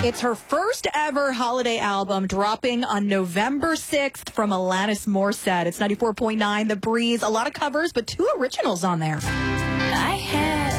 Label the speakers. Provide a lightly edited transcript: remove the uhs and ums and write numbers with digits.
Speaker 1: It's her first ever holiday album dropping on November 6th from Alanis Morissette. It's 94.9 The Breeze. A lot of covers, but 2 originals on there.
Speaker 2: I had